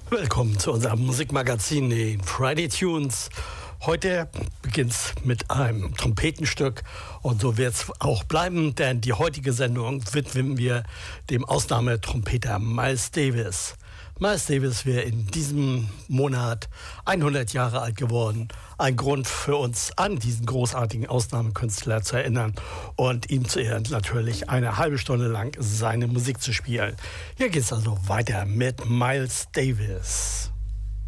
Willkommen zu unserem Musikmagazin, den Friday Tunes. Heute beginnt es mit einem Trompetenstück und so wird es auch bleiben, denn die heutige Sendung widmen wir dem Ausnahmetrompeter Miles Davis. Miles Davis wäre in diesem Monat 100 Jahre alt geworden. Ein Grund für uns, an diesen großartigen Ausnahmekünstler zu erinnern und ihm zu Ehren natürlich eine halbe Stunde lang seine Musik zu spielen. Hier geht es also weiter mit Miles Davis.